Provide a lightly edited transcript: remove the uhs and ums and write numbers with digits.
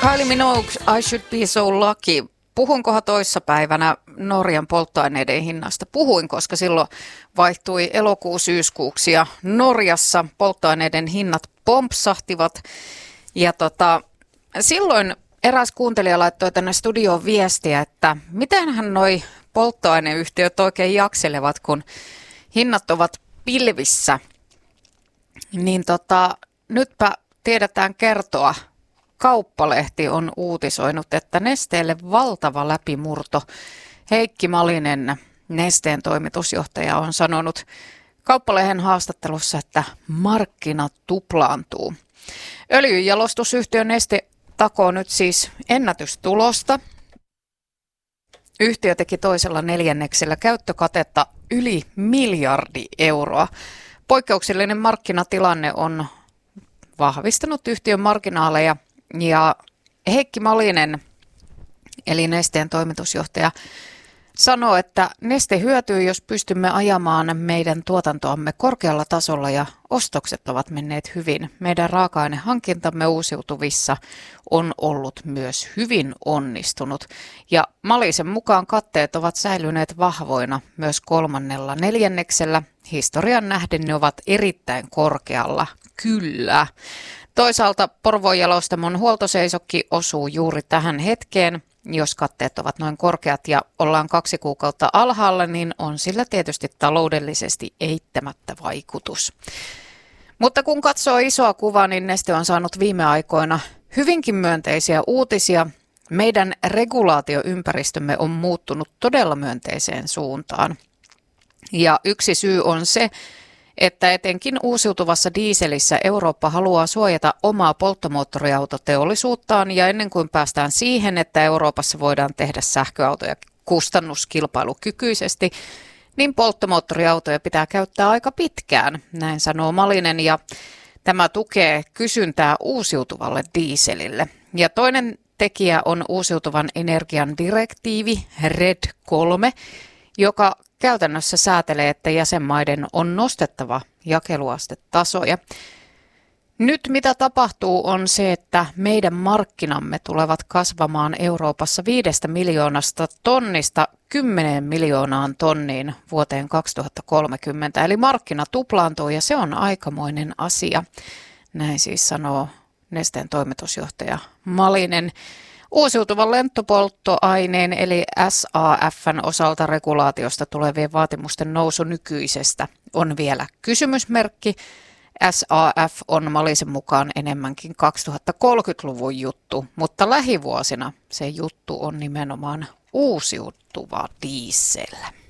Kylie Minogue, I Should Be So Lucky. Puhuinkohan toissapäivänä Norjan polttoaineiden hinnasta? Puhuin, koska silloin vaihtui elokuu-syyskuuksi ja Norjassa polttoaineiden hinnat pompsahtivat. Ja silloin eräs kuuntelija laittoi tänne studioon viestiä, että mitenhän noi polttoaineyhtiöt oikein jakselevat, kun hinnat ovat pilvissä. Niin nytpä tiedetään kertoa. Kauppalehti on uutisoinut, että Nesteelle valtava läpimurto. Heikki Malinen, Nesteen toimitusjohtaja, on sanonut Kauppalehden haastattelussa, että markkinat tuplaantuu. Öljynjalostusyhtiö Neste takoo nyt siis ennätystulosta. Yhtiö teki toisella neljänneksellä käyttökatetta yli 1 miljardi euroa. Poikkeuksellinen markkinatilanne on vahvistanut yhtiön marginaaleja. Ja Heikki Malinen, eli Nesteen toimitusjohtaja, sanoo, että Neste hyötyy, jos pystymme ajamaan meidän tuotantoamme korkealla tasolla ja ostokset ovat menneet hyvin. Meidän raaka-ainehankintamme uusiutuvissa on ollut myös hyvin onnistunut. Ja Malisen mukaan katteet ovat säilyneet vahvoina myös kolmannella neljänneksellä. Historian nähden ne ovat erittäin korkealla, kyllä. Toisaalta Porvoon jalostamon huoltoseisokki osuu juuri tähän hetkeen. Jos katteet ovat noin korkeat ja ollaan 2 kuukautta alhaalla, niin on sillä tietysti taloudellisesti eittämättä vaikutus. Mutta kun katsoo isoa kuvaa, niin Neste on saanut viime aikoina hyvinkin myönteisiä uutisia. Meidän regulaatioympäristömme on muuttunut todella myönteiseen suuntaan. Ja yksi syy on se, että etenkin uusiutuvassa diiselissä Eurooppa haluaa suojata omaa polttomoottoriautoteollisuuttaan ja ennen kuin päästään siihen, että Euroopassa voidaan tehdä sähköautoja kustannuskilpailukykyisesti, niin polttomoottoriautoja pitää käyttää aika pitkään, näin sanoo Malinen, ja tämä tukee kysyntää uusiutuvalle diiselille. Ja toinen tekijä on uusiutuvan energian direktiivi RED III, joka käytännössä säätelee, että jäsenmaiden on nostettava jakeluastetasoja. Nyt mitä tapahtuu on se, että meidän markkinamme tulevat kasvamaan Euroopassa 5 miljoonasta tonnista 10 miljoonaan tonniin vuoteen 2030. Eli markkina tuplaantuu ja se on aikamoinen asia. Näin siis sanoo Nesteen toimitusjohtaja Malinen. Uusiutuvan lenttopolttoaineen eli SAF:n osalta regulaatiosta tulevien vaatimusten nousu nykyisestä on vielä kysymysmerkki. SAF on Malisen mukaan enemmänkin 2030-luvun juttu, mutta lähivuosina se juttu on nimenomaan uusiutuva diesel.